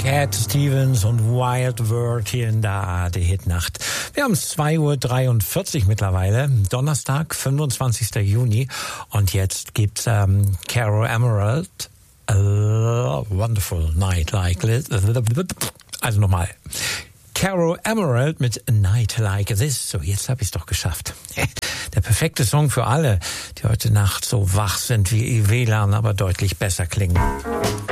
Cat Stevens und Wild World hier in der ARD Hitnacht. Wir haben es 2:43 Uhr mittlerweile, Donnerstag, 25. Juni. Und jetzt gibt's Caro Emerald, A Wonderful Night Like This. Also nochmal. Caro Emerald mit A Night Like This. So, jetzt habe ich es doch geschafft. Der perfekte Song für alle, die heute Nacht so wach sind wie ihr WLAN, aber deutlich besser klingen.